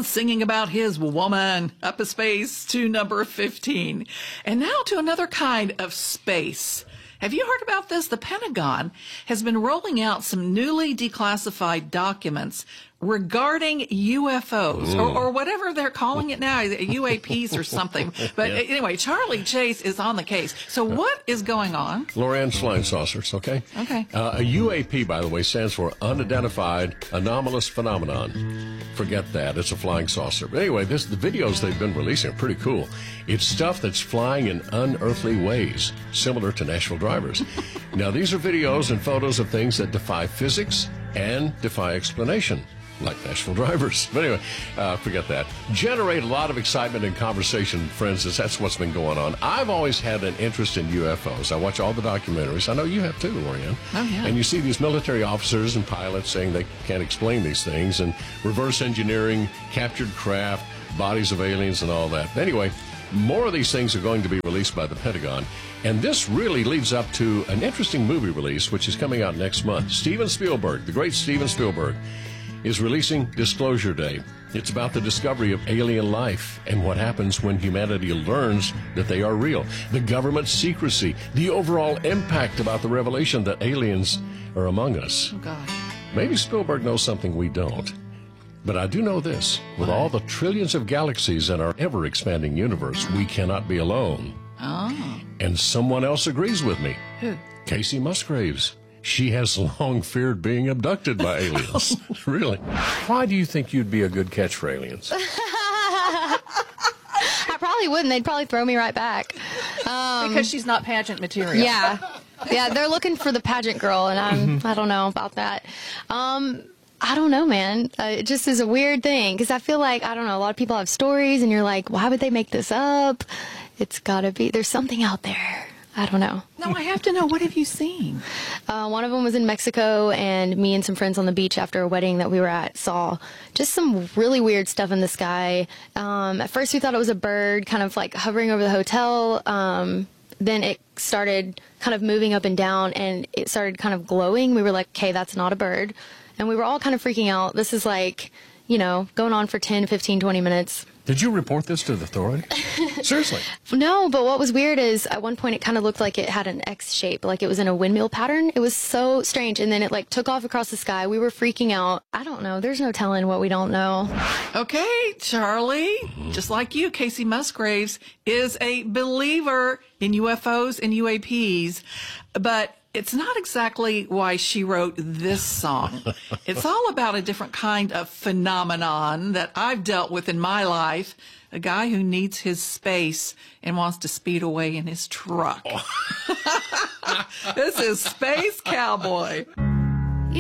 on singing about his woman. Up a space to number 15. And now to another kind of space. Have you heard about this? The Pentagon has been rolling out some newly declassified documents regarding UFOs or whatever they're calling it now, UAPs or something. But anyway, Charlie Chase is on the case. So what is going on? Lorianne's flying saucers, okay? Okay. A UAP, by the way, stands for Unidentified Anomalous Phenomenon. Forget that. It's a flying saucer. But anyway, the videos they've been releasing are pretty cool. It's stuff that's flying in unearthly ways, similar to Nashville drivers. Now, these are videos and photos of things that defy physics and defy explanation, like Nashville drivers. But anyway, forget that. Generate a lot of excitement and conversation, friends, as that's what's been going on. I've always had an interest in UFOs. I watch all the documentaries. I know you have too, Lorianne. Oh, yeah. And you see these military officers and pilots saying they can't explain these things, and reverse engineering, captured craft, bodies of aliens, and all that. Anyway, more of these things are going to be released by the Pentagon. And this really leads up to an interesting movie release, which is coming out next month. Steven Spielberg, the great Steven Spielberg, is releasing Disclosure Day. It's about the discovery of alien life and what happens when humanity learns that they are real. The government's secrecy, the overall impact about the revelation that aliens are among us. Oh, gosh. Maybe Spielberg knows something we don't. But I do know this. With all the trillions of galaxies in our ever-expanding universe, we cannot be alone. Oh. And someone else agrees with me. Who? Casey Musgraves. She has long feared being abducted by aliens. Really? Why do you think you'd be a good catch for aliens? I probably wouldn't. They'd probably throw me right back. Because she's not pageant material. Yeah. Yeah, they're looking for the pageant girl, and I don't know about that. I don't know, man. It just is a weird thing, because I feel like, I don't know, a lot of people have stories, and you're like, why would they make this up? It's got to be, there's something out there. I don't know. No, I have to know. What have you seen? One of them was in Mexico, and me and some friends on the beach after a wedding that we were at saw just some really weird stuff in the sky. At first we thought it was a bird kind of like hovering over the hotel. Then it started kind of moving up and down, and it started kind of glowing. We were like, okay, that's not a bird. And we were all kind of freaking out. This is like, you know, going on for 10, 15, 20 minutes. Did you report this to the authorities? Seriously? No, but what was weird is at one point it kind of looked like it had an X shape, like it was in a windmill pattern. It was so strange. And then it like took off across the sky. We were freaking out. I don't know. There's no telling what we don't know. Okay, Charlie, just like you, Casey Musgraves is a believer in UFOs and UAPs, but it's not exactly why she wrote this song. It's all about a different kind of phenomenon that I've dealt with in my life. A guy who needs his space and wants to speed away in his truck. This is Space Cowboy.